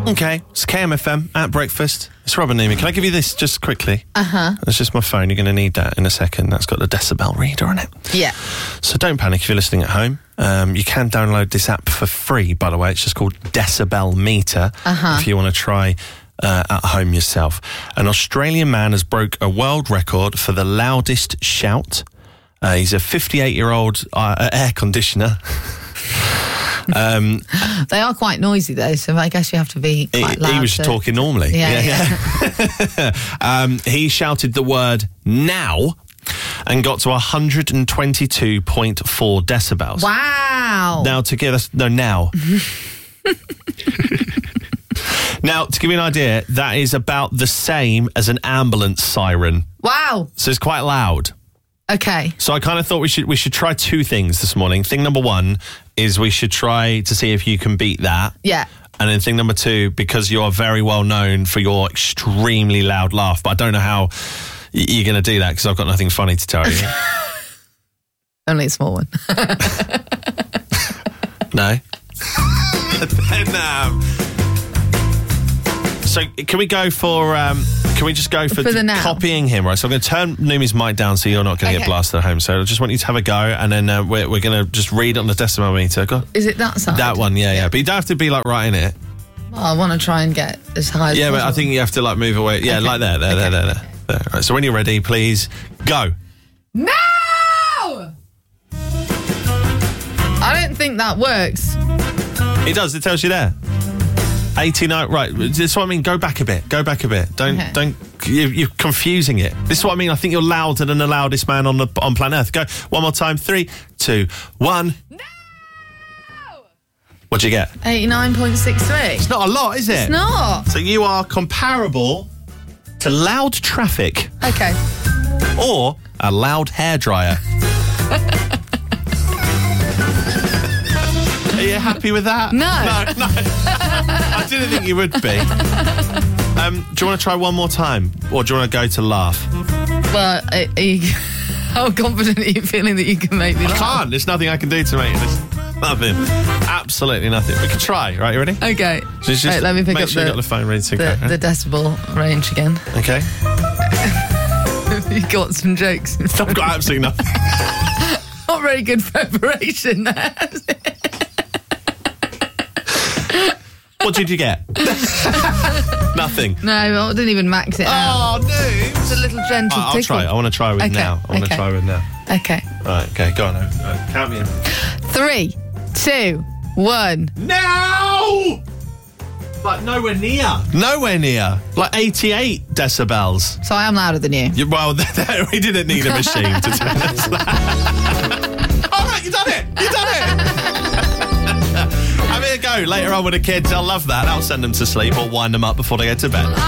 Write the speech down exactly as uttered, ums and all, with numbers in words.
Okay, it's K M F M at breakfast. It's Rob and Nimi. Can I give you this just quickly? Uh-huh. It's just my phone. You're going to need that in a second. That's got the decibel reader on it. Yeah. So don't panic if you're listening at home. Um, you can download this app for free, by the way. It's just called Decibel Meter. Uh-huh. If you want to try uh, at home yourself. An Australian man has broke a world record for the loudest shout. Uh, he's a fifty-eight-year-old uh, air conditioner. Um, they are quite noisy though, so I guess you have to be quite he, loud. He was to... talking normally. Yeah, yeah. yeah. um, he shouted the word now and got to one hundred twenty-two point four decibels. Wow. Now to give us no now. Now to give you an idea, that is about the same as an ambulance siren. Wow. So it's quite loud. Okay. So I kind of thought we should we should try two things this morning. Thing number one is we should try to see if you can beat that. Yeah. And then thing number two, because you are very well known for your extremely loud laugh, but I don't know how you're going to do that because I've got nothing funny to tell you. Only a small one. No. Then, um, so can we go for... Um, Can we just go for, for the now. copying him, right? So I'm going to turn Numi's mic down so you're not going to Okay. get blasted at home. So I just want you to have a go, and then uh, we're, we're going to just read on the decibel meter. Go. Is it that side? That one, yeah, yeah. But you don't have to be like right in it. Well, I want to try and get as high as Yeah, possible. but I think you have to like move away. Yeah, Okay. like there, there, Okay. there, there, there. there. Right, so when you're ready, please go. No! I don't think that works. It does. It tells you there. eighty-nine. Right. This is what I mean. Go back a bit. Go back a bit. Don't. Okay. Don't. You, you're confusing it. This is what I mean. I think you're louder than the loudest man on the on planet Earth. Go one more time. Three, two, one. No! What'd you get? eighty-nine point six three. It's not a lot, is it? It's not. So you are comparable to loud traffic Okay. or a loud hairdryer. Are you happy with that? No. No, no. I didn't think you would be. Um, do you want to try one more time? Or do you want to go to laugh? Well, are you, how confident are you feeling that you can make me I laugh? can't. There's nothing I can do to make this. Nothing. Absolutely nothing. We can try. Right, you ready? Okay. So it's just Right, let me pick make up sure the, you got the phone ready to the, go. Right? the decibel range again. Okay. You got some jokes. I've got absolutely nothing. Not very good preparation there. What did you get? Nothing. No, I didn't even max it out. Oh, no. It's a little gentle I'll tickle. try it. I want to try with Okay, now. I want to okay. try with now. Okay. Right, okay, go on. Uh, count me in. Three, two, one. No! Like nowhere near. Nowhere near. Like eighty-eight decibels. So I am louder than you. You, well, we didn't need a machine to tell us that. All right, you done it. You done it. Have a go later on with the kids. They'll love that. That'll send them to sleep or wind them up before they go to bed.